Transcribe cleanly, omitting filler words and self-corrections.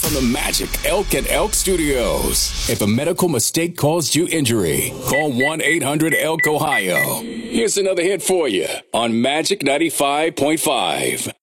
From the Magic Elk and Elk Studios. If a medical mistake caused you injury, call 1-800-ELK-OHIO. Here's another hit for you on Magic 95.5.